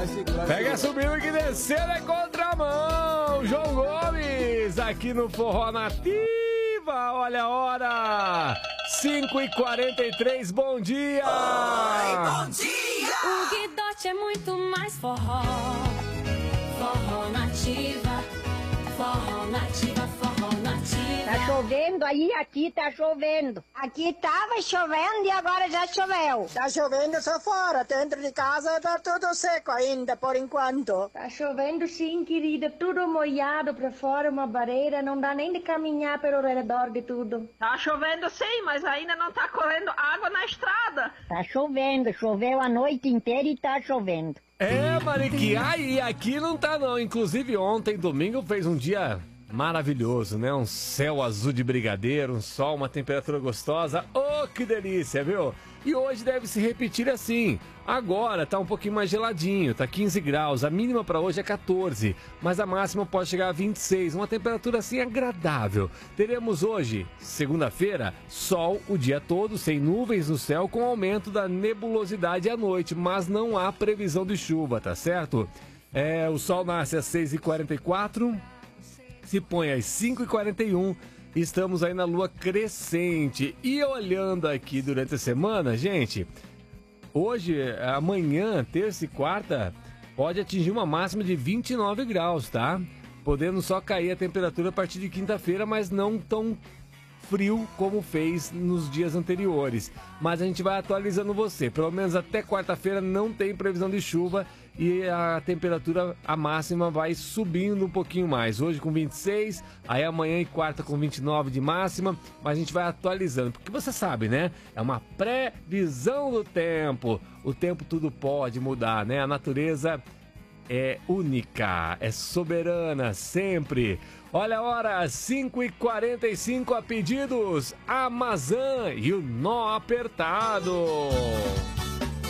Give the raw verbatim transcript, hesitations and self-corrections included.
Pega subindo que descendo é contramão. João Gomes, aqui no Forró Nativa. Olha a hora. cinco e quarenta e três, bom dia. Oi, bom dia. O Guidote é muito mais forró. Forró Nativa. Forró Nativa, Forró Nativa. Tá chovendo aí, aqui tá chovendo. Aqui tava chovendo e agora já choveu. Tá chovendo só fora, dentro de casa tá tudo seco ainda, por enquanto. Tá chovendo sim, querida, tudo molhado pra fora, uma barreira, não dá nem de caminhar pelo redor de tudo. Tá chovendo sim, mas ainda não tá correndo água na estrada. Tá chovendo, choveu a noite inteira e tá chovendo. É, Mariqui, aí aqui não tá não. Inclusive ontem, domingo, fez um dia maravilhoso, né? Um céu azul de brigadeiro, um sol, uma temperatura gostosa. Oh, que delícia, viu? E hoje deve se repetir assim. Agora tá um pouquinho mais geladinho, tá quinze graus. A mínima para hoje é quatorze, mas a máxima pode chegar a vinte e seis. Uma temperatura assim agradável. Teremos hoje, segunda-feira, sol o dia todo, sem nuvens no céu, com aumento da nebulosidade à noite, mas não há previsão de chuva, tá certo? É, o sol nasce às seis e quarenta e quatro, se põe às cinco e quarenta e um. Estamos aí na lua crescente. E olhando aqui durante a semana, gente, hoje, amanhã, terça e quarta, pode atingir uma máxima de vinte e nove graus, tá? Podendo só cair a temperatura a partir de quinta-feira, mas não tão frio como fez nos dias anteriores. Mas a gente vai atualizando você. Pelo menos até quarta-feira não tem previsão de chuva e a temperatura, a máxima, vai subindo um pouquinho mais. Hoje com vinte e seis, aí amanhã e quarta com vinte e nove de máxima, mas a gente vai atualizando. Porque você sabe, né? É uma previsão do tempo. O tempo tudo pode mudar, né? A natureza é única, é soberana, sempre. Olha a hora, cinco e quarenta e cinco, a pedidos, Amazã e o Nó Apertado.